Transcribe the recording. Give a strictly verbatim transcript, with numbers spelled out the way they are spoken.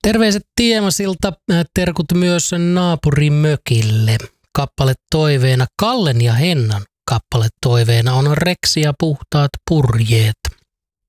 Terveiset Tiemasilta, terkut myös naapurimökille. Kappale toiveena, Kallen ja Hennan kappale toiveena on Reksi ja puhtaat purjeet.